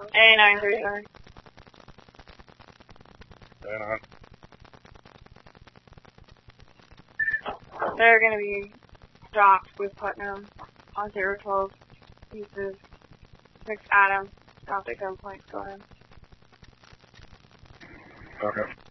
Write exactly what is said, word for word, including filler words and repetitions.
A nine three seven. Staying on. They're gonna be stopped with Putnam on zero twelve pieces. Six Adam, stopped at gunpoint, go ahead. Okay.